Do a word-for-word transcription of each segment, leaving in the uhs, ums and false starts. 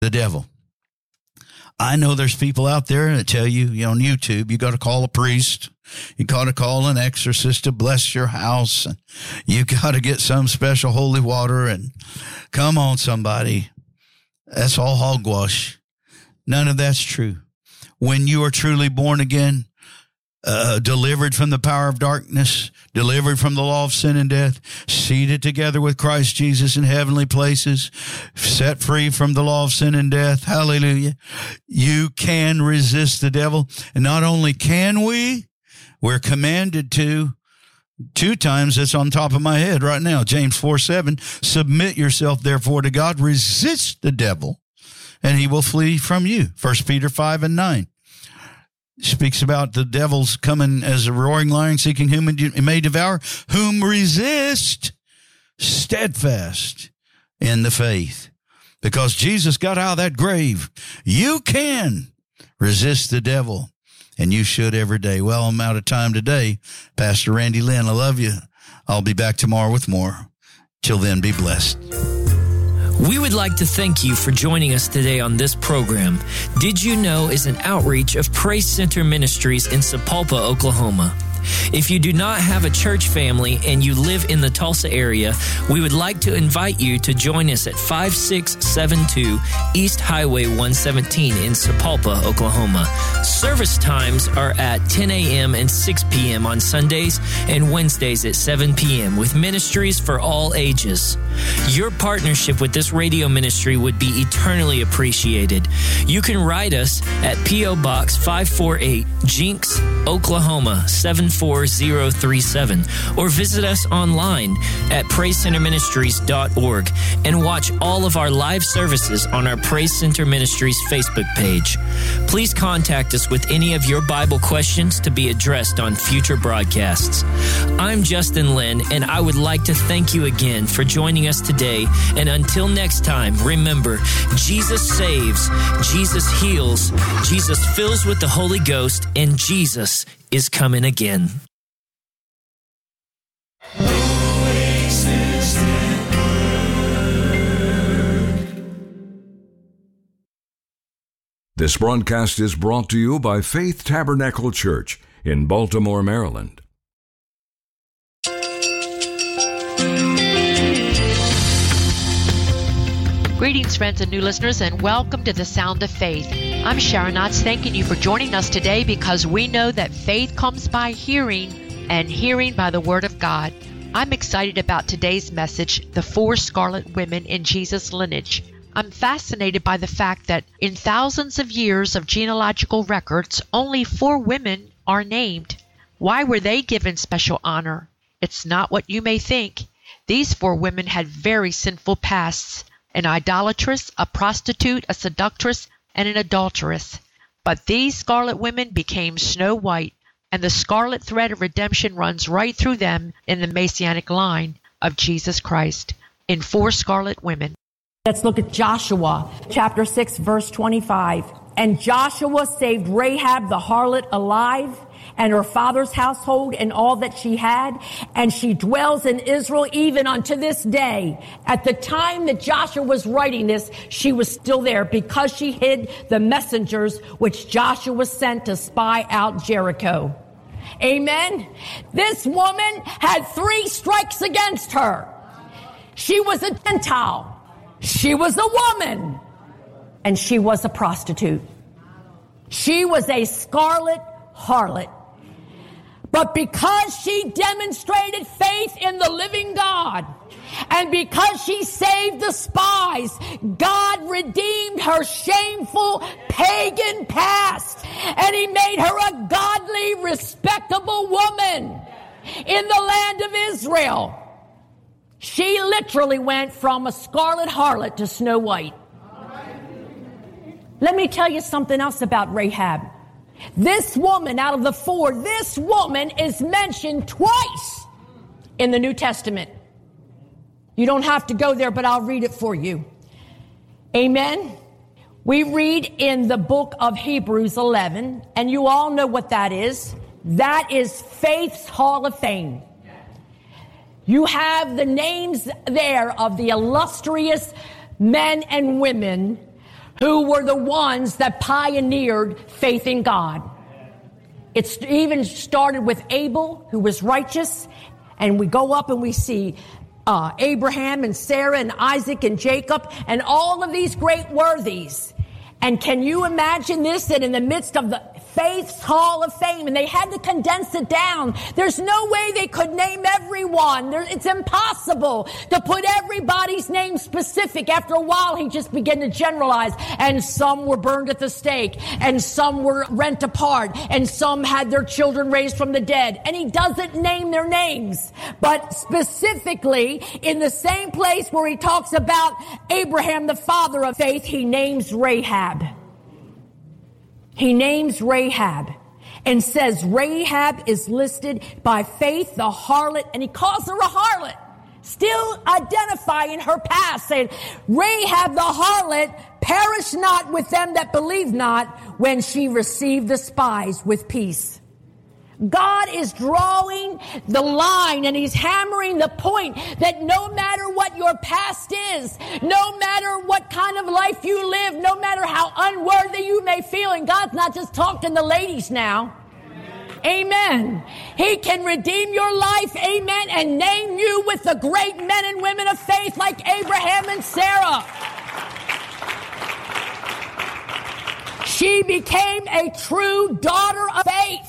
the devil. I know there's people out there that tell you, you know, on YouTube, you got to call a priest. You got to call an exorcist to bless your house. And you got to get some special holy water. And come on, somebody. That's all hogwash. None of that's true. When you are truly born again, uh, delivered from the power of darkness, delivered from the law of sin and death, seated together with Christ Jesus in heavenly places, set free from the law of sin and death, hallelujah, you can resist the devil. And not only can we, we're commanded to. Two times that's on top of my head right now. James four seven, submit yourself therefore to God, resist the devil, and he will flee from you. First Peter five and nine speaks about the devil's coming as a roaring lion, seeking whom he may devour, whom resist steadfast in the faith. Because Jesus got out of that grave, you can resist the devil, and you should every day. Well, I'm out of time today. Pastor Randy Lynn, I love you. I'll be back tomorrow with more. Till then, be blessed. We would like to thank you for joining us today on this program. Did You Know is an outreach of Praise Center Ministries in Sapulpa, Oklahoma. If you do not have a church family and you live in the Tulsa area, we would like to invite you to join us at five six seven two East Highway one seventeen in Sapulpa, Oklahoma. Service times are at ten a.m. and six p.m. on Sundays and Wednesdays at seven p.m. with ministries for all ages. Your partnership with this radio ministry would be eternally appreciated. You can write us at P O. Box five forty-eight, Jinx, Oklahoma seven four zero three seven, or visit us online at praise center ministries dot org and watch all of our live services on our Praise Center Ministries Facebook page. Please contact us with any of your Bible questions to be addressed on future broadcasts. I'm Justin Lynn, and I would like to thank you again for joining us today. And until next time, remember, Jesus saves, Jesus heals, Jesus fills with the Holy Ghost, and Jesus is coming again. This broadcast is brought to you by Faith Tabernacle Church in Baltimore, Maryland. Greetings, friends and new listeners, and welcome to the Sound of Faith. I'm Sharon Knotts, thanking you for joining us today, because we know that faith comes by hearing, and hearing by the Word of God. I'm excited about today's message, The Four Scarlet Women in Jesus' Lineage. I'm fascinated by the fact that in thousands of years of genealogical records, only four women are named. Why were they given special honor? It's not what you may think. These four women had very sinful pasts: an idolatress, a prostitute, a seductress, and an adulteress. But these scarlet women became Snow White, and the scarlet thread of redemption runs right through them in the Messianic line of Jesus Christ in Four Scarlet Women. Let's look at Joshua chapter six, verse twenty-five. And Joshua saved Rahab the harlot alive, and her father's household and all that she had, and she dwells in Israel even unto this day. At the time that Joshua was writing this, she was still there, because she hid the messengers which Joshua sent to spy out Jericho. Amen. This woman had three strikes against her. She was a Gentile. She was a woman. And she was a prostitute. She was a scarlet harlot. But because she demonstrated faith in the living God, and because she saved the spies, God redeemed her shameful pagan past, and He made her a godly, respectable woman in the land of Israel. She literally went from a scarlet harlot to Snow White. Let me tell you something else about Rahab. This woman, out of the four, this woman is mentioned twice in the New Testament. You don't have to go there, but I'll read it for you. Amen. We read in the book of Hebrews eleven, and you all know what that is. That is Faith's Hall of Fame. You have the names there of the illustrious men and women who were the ones that pioneered faith in God. It's even started with Abel, who was righteous, and we go up and we see uh, Abraham and Sarah and Isaac and Jacob and all of these great worthies. And can you imagine this, that in the midst of the Faith's Hall of Fame, and they had to condense it down. There's no way they could name everyone. There, it's impossible to put everybody's name specific. After a while, he just began to generalize, and some were burned at the stake, and some were rent apart, and some had their children raised from the dead. And he doesn't name their names. But specifically, in the same place where he talks about Abraham, the father of faith, he names Rahab. He names Rahab and says Rahab is listed by faith, the harlot, and he calls her a harlot, still identifying her past, saying, Rahab the harlot perished not with them that believe not when she received the spies with peace. God is drawing the line, and he's hammering the point that no matter what your past is, no matter what kind of life you live, no matter how unworthy you may feel, and God's not just talking to ladies now. Amen. He can redeem your life, amen, and name you with the great men and women of faith like Abraham and Sarah. She became a true daughter of faith.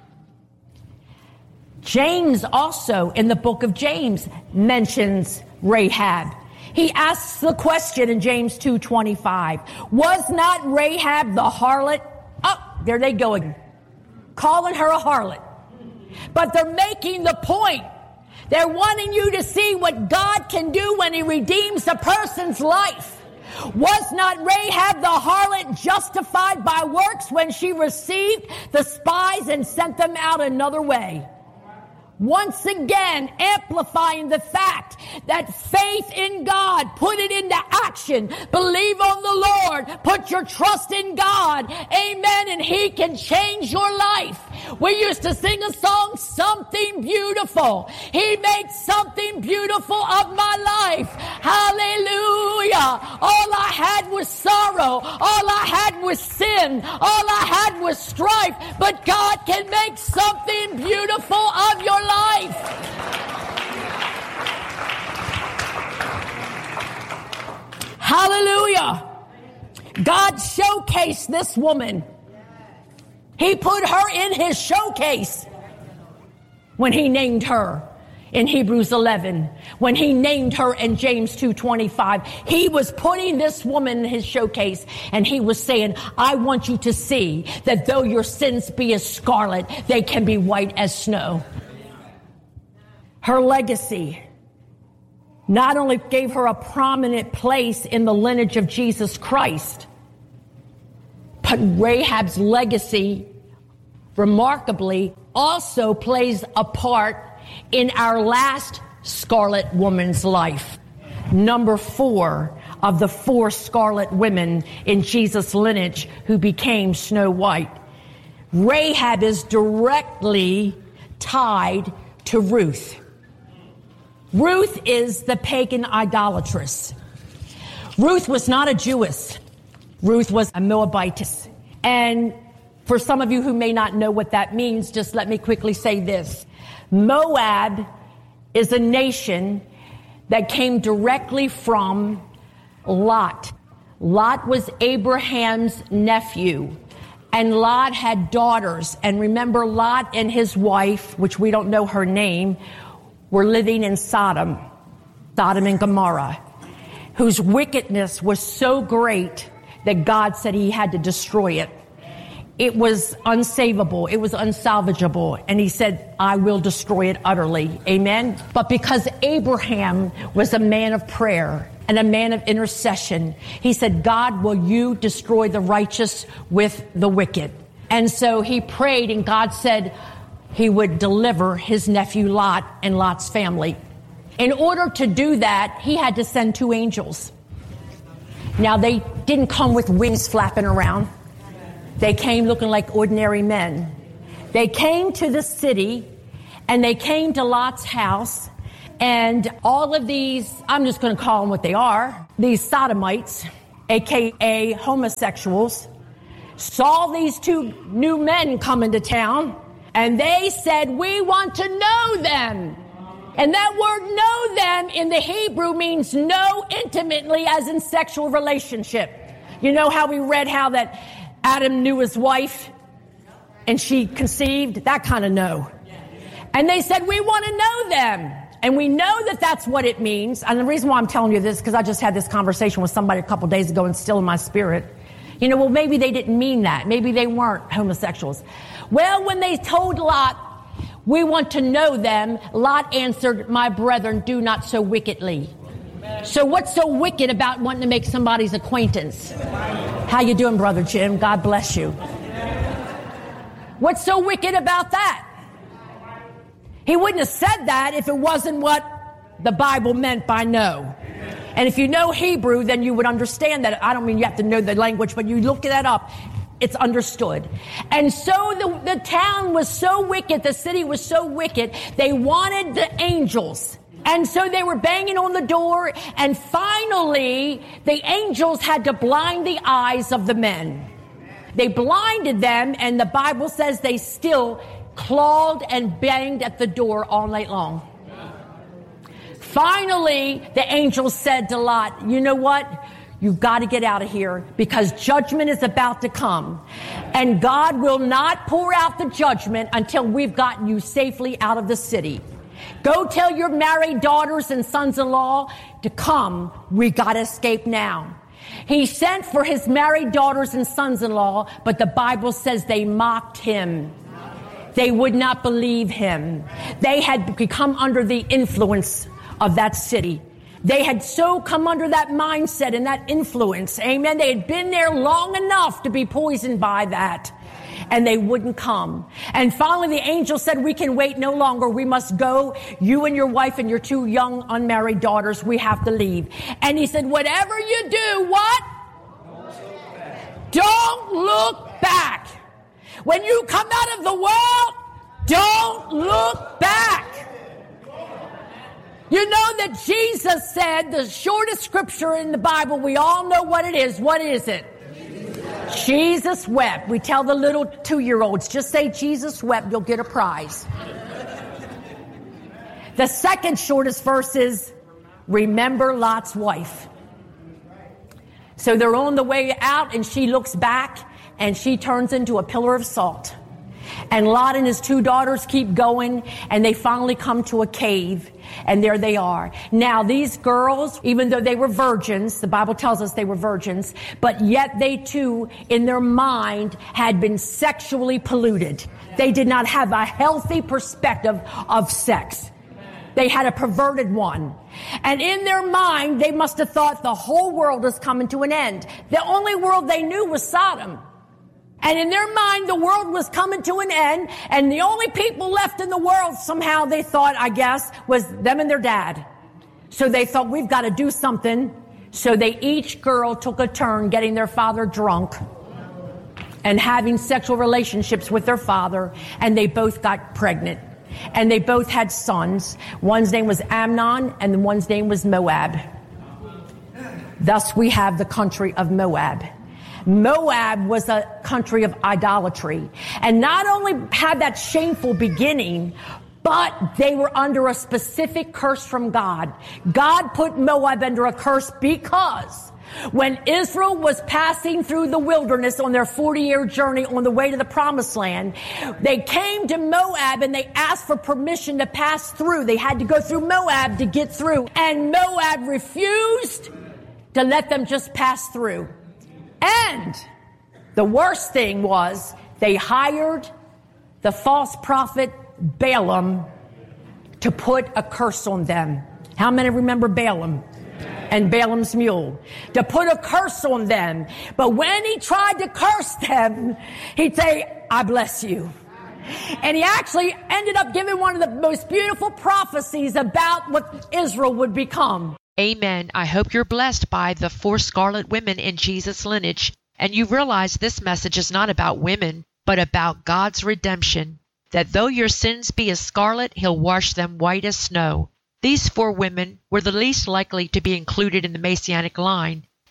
James also, in the book of James, mentions Rahab. He asks the question in James two twenty-five, was not Rahab the harlot? Oh, there they go again, calling her a harlot. But they're making the point. They're wanting you to see what God can do when he redeems a person's life. Was not Rahab the harlot justified by works when she received the spies and sent them out another way? Once again, amplifying the fact that faith in God, put it into action. Believe on the Lord. Put your trust in God. Amen. And he can change your life. We used to sing a song, Something Beautiful. He made something beautiful of my life. Hallelujah. All I had was sorrow. All I had was sin. All I had was strife. But God can make something beautiful of your life. Hallelujah. God showcased this woman. He put her in his showcase when he named her in Hebrews eleven, when he named her in James two twenty-five. He was putting this woman in his showcase, and he was saying, I want you to see that though your sins be as scarlet, they can be white as snow. Her legacy not only gave her a prominent place in the lineage of Jesus Christ, but Rahab's legacy, remarkably, also plays a part in our last scarlet woman's life. Number four of the four scarlet women in Jesus' lineage who became Snow White. Rahab is directly tied to Ruth. Ruth is the pagan idolatress. Ruth was not a Jewess. Ruth was a Moabitess. And for some of you who may not know what that means, just let me quickly say this. Moab is a nation that came directly from Lot. Lot was Abraham's nephew. And Lot had daughters. And remember, Lot and his wife, which we don't know her name, were living in Sodom, Sodom and Gomorrah, whose wickedness was so great that God said he had to destroy it. It was unsavable. It was unsalvageable. And he said, I will destroy it utterly. Amen. But because Abraham was a man of prayer and a man of intercession, he said, God, will you destroy the righteous with the wicked? And so he prayed, and God said he would deliver his nephew Lot and Lot's family. In order to do that, he had to send two angels. Now, they didn't come with wings flapping around. They came looking like ordinary men. They came to the city, and they came to Lot's house, and all of these, I'm just going to call them what they are, these sodomites, aka homosexuals, saw these two new men come into town, and they said, we want to know them. And that word know them in the Hebrew means know intimately, as in sexual relationship. You know how we read how that Adam knew his wife and she conceived? That kind of know. And they said, we want to know them. And we know that that's what it means. And the reason why I'm telling you this is because I just had this conversation with somebody a couple days ago and still in my spirit. You know, well, maybe they didn't mean that. Maybe they weren't homosexuals. Well, when they told Lot, we want to know them, Lot answered, my brethren, do not so wickedly. So what's so wicked about wanting to make somebody's acquaintance? How you doing, Brother Jim? God bless you. What's so wicked about that? He wouldn't have said that if it wasn't what the Bible meant by know. And if you know Hebrew, then you would understand that. I don't mean you have to know the language, but you look that up. It's understood. And so the, the town was so wicked, the city was so wicked, they wanted the angels. And so they were banging on the door, and finally the angels had to blind the eyes of the men. They blinded them, and the Bible says they still clawed and banged at the door all night long. Finally, the angels said to Lot, you know what? You've got to get out of here because judgment is about to come. And God will not pour out the judgment until we've gotten you safely out of the city. Go tell your married daughters and sons-in-law to come. We got to escape now. He sent for his married daughters and sons-in-law, but the Bible says they mocked him. They would not believe him. They had become under the influence of that city. They had so come under that mindset and that influence. Amen. They had been there long enough to be poisoned by that. And they wouldn't come. And finally the angel said, we can wait no longer. We must go. You and your wife and your two young unmarried daughters, we have to leave. And he said, whatever you do, what? Don't look back. When you come out of the world, don't look back. You know that Jesus said, the shortest scripture in the Bible, we all know what it is. What is it? Jesus wept. We tell the little two-year-olds, just say Jesus wept, you'll get a prize. The second shortest verse is, remember Lot's wife. So they're on the way out, and she looks back, and she turns into a pillar of salt. And Lot and his two daughters keep going, and they finally come to a cave, and there they are. Now, these girls, even though they were virgins, the Bible tells us they were virgins, but yet they too, in their mind, had been sexually polluted. They did not have a healthy perspective of sex. They had a perverted one. And in their mind, they must have thought the whole world is coming to an end. The only world they knew was Sodom. And in their mind, the world was coming to an end, and the only people left in the world, somehow they thought, I guess, was them and their dad. So they thought, we've got to do something. So they each girl took a turn getting their father drunk and having sexual relationships with their father, and they both got pregnant. And they both had sons. One's name was Amnon, and one's name was Moab. Thus we have the country of Moab. Moab was a country of idolatry. And not only had that shameful beginning, but they were under a specific curse from God. God put Moab under a curse because when Israel was passing through the wilderness on their forty-year journey on the way to the promised land, they came to Moab and they asked for permission to pass through. They had to go through Moab to get through. And Moab refused to let them just pass through. And the worst thing was they hired the false prophet Balaam to put a curse on them. How many remember Balaam and Balaam's mule? To put a curse on them. But when he tried to curse them, he'd say, I bless you. And he actually ended up giving one of the most beautiful prophecies about what Israel would become. Amen. I hope you're blessed by the four scarlet women in Jesus' lineage, and you realize this message is not about women, but about God's redemption, that though your sins be as scarlet, he'll wash them white as snow. These four women were the least likely to be included in the Messianic line.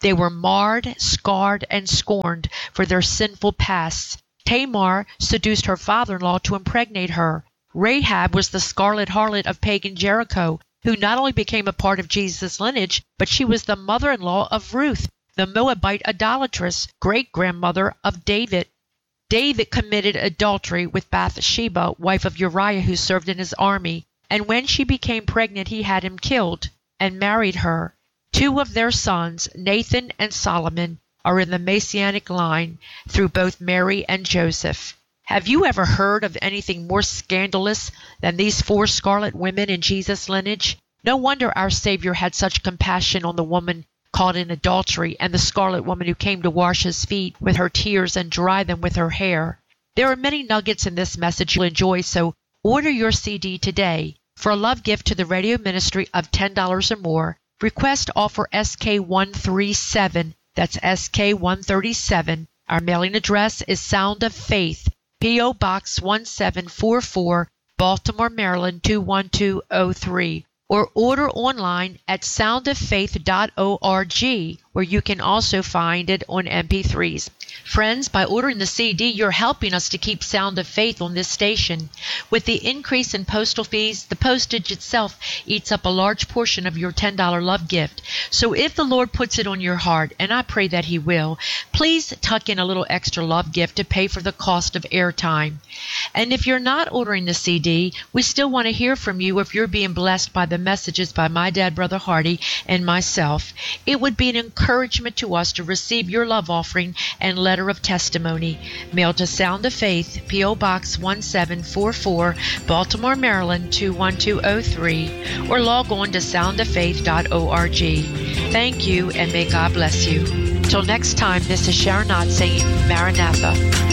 They were marred, scarred, and scorned for their sinful pasts. Tamar seduced her father-in-law to impregnate her. Rahab was the scarlet harlot of pagan Jericho, who not only became a part of Jesus' lineage, but she was the mother-in-law of Ruth, the Moabite idolatress, great-grandmother of David. David committed adultery with Bathsheba, wife of Uriah, who served in his army, and when she became pregnant, he had him killed and married her. Two of their sons, Nathan and Solomon, are in the Messianic line through both Mary and Joseph. Have you ever heard of anything more scandalous than these four scarlet women in Jesus' lineage? No wonder our Savior had such compassion on the woman caught in adultery and the scarlet woman who came to wash his feet with her tears and dry them with her hair. There are many nuggets in this message you'll enjoy, so order your C D today. For a love gift to the radio ministry of ten dollars or more, request offer S K one thirty-seven. That's S K one thirty-seven. Our mailing address is Sound of Faith, P O. Box one seven four four, Baltimore, Maryland two one two oh three. Or order online at sound of faith dot org, where you can also find it on M P threes. Friends, by ordering the C D, you're helping us to keep Sound of Faith on this station. With the increase in postal fees, the postage itself eats up a large portion of your ten dollars love gift. So if the Lord puts it on your heart, and I pray that He will, please tuck in a little extra love gift to pay for the cost of airtime. And if you're not ordering the C D, we still want to hear from you if you're being blessed by the messages by my dad, Brother Hardy, and myself. It would be an encouragement to us to receive your love offering and letter of testimony. Mail to Sound of Faith, P O. Box one seven four four, Baltimore, Maryland two one two oh three, or log on to sound of faith dot org. Thank you, and may God bless you. Till next time, this is Sharon Knott saying Maranatha.